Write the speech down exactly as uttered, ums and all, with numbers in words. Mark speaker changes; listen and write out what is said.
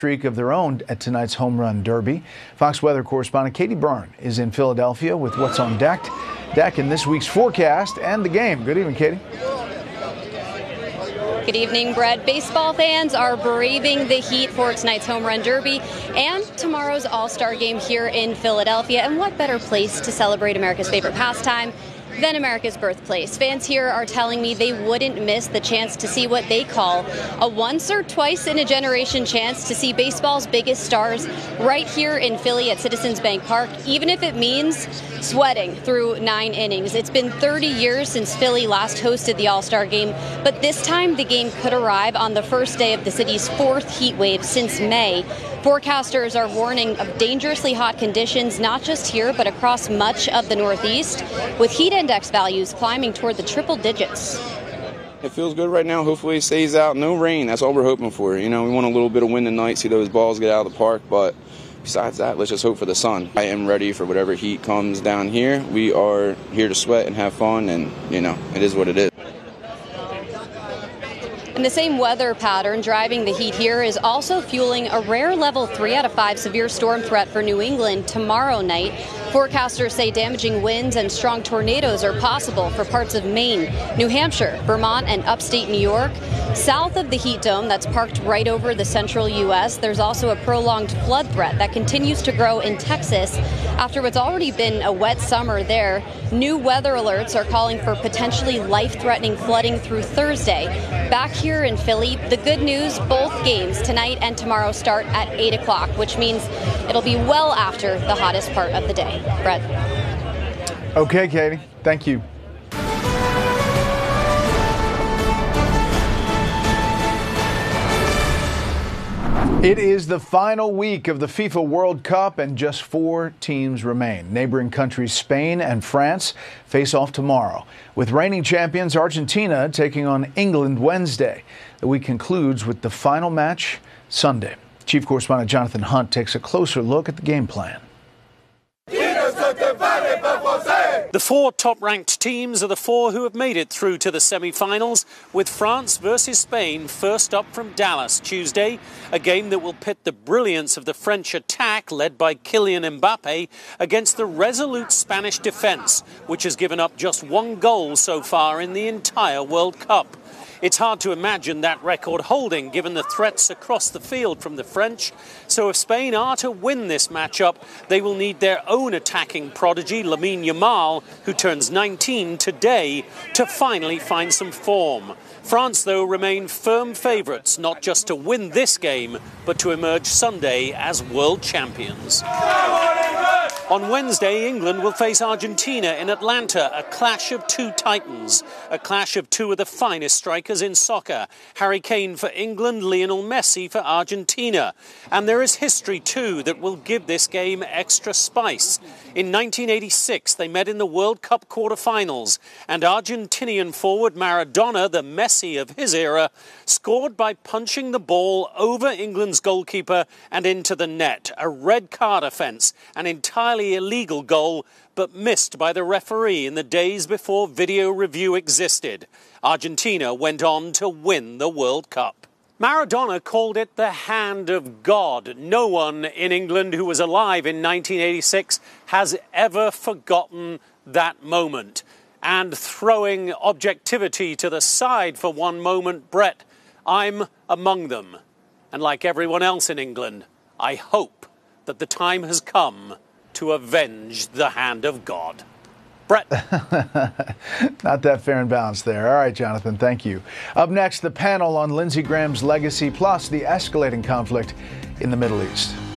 Speaker 1: streak of their own at tonight's home run derby. Fox weather correspondent Katie Byrne is in Philadelphia with what's on deck, deck in this week's forecast and the game. Good evening, Katie.
Speaker 2: Good evening, Brett. Baseball fans are braving the heat for tonight's home run derby and tomorrow's All-Star game here in Philadelphia. And what better place to celebrate America's favorite pastime than America's birthplace? Fans here are telling me they wouldn't miss the chance to see what they call a once or twice in a generation chance to see baseball's biggest stars right here in Philly at Citizens Bank Park, even if it means sweating through nine innings. It's been thirty years since Philly last hosted the All-Star game, but this time the game could arrive on the first day of the city's fourth heat wave since May. Forecasters are warning of dangerously hot conditions, not just here, but across much of the Northeast, with heat index values climbing toward the triple digits.
Speaker 3: It feels good right now. Hopefully it stays out. No rain. That's all we're hoping for. You know, we want a little bit of wind tonight, see those balls get out of the park, but besides that, let's just hope for the sun. I am ready for whatever heat comes down here. We are here to sweat and have fun, and, you know, it is what it is.
Speaker 2: And the same weather pattern driving the heat here is also fueling a rare level three out of five severe storm threat for New England tomorrow night. Forecasters say damaging winds and strong tornadoes are possible for parts of Maine, New Hampshire, Vermont, and upstate New York. South of the heat dome that's parked right over the central U S, there's also a prolonged flood threat that continues to grow in Texas after what's already been a wet summer there. New weather alerts are calling for potentially life-threatening flooding through Thursday. Back here in Philly, the good news, both games tonight and tomorrow start at eight o'clock, which means it'll be well after the hottest part of the day. Brett.
Speaker 1: Okay, Katie. Thank you. It is the final week of the FIFA World Cup and just four teams remain. Neighboring countries Spain and France face off tomorrow, with reigning champions Argentina taking on England Wednesday. The week concludes with the final match Sunday. Chief correspondent Jonathan Hunt takes a closer look at the game plan.
Speaker 4: The four top-ranked teams are the four who have made it through to the semi-finals, with France versus Spain first up from Dallas Tuesday, a game that will pit the brilliance of the French attack led by Kylian Mbappe against the resolute Spanish defence, which has given up just one goal so far in the entire World Cup. It's hard to imagine that record holding given the threats across the field from the French. So if Spain are to win this matchup, they will need their own attacking prodigy, Lamine Yamal, who turns nineteen today, to finally find some form. France, though, remain firm favourites, not just to win this game, but to emerge Sunday as world champions. On Wednesday, England will face Argentina in Atlanta, a clash of two titans, a clash of two of the finest strikers in soccer. Harry Kane for England, Lionel Messi for Argentina. And there is history, too, that will give this game extra spice. In nineteen eighty-six, they met in the World Cup quarter-finals, and Argentinian forward Maradona, the Messi of his era, scored by punching the ball over England's goalkeeper and into the net, a red card offence, an entirely illegal goal, but missed by the referee in the days before video review existed. Argentina went on to win the World Cup. Maradona called it the hand of God. No one in England who was alive in nineteen eighty-six has ever forgotten that moment. And throwing objectivity to the side for one moment, Brett, I'm among them. And like everyone else in England, I hope that the time has come to avenge the hand of God. Brett.
Speaker 1: Not that fair and balanced there. All right, Jonathan, thank you. Up next, the panel on Lindsey Graham's legacy, plus the escalating conflict in the Middle East.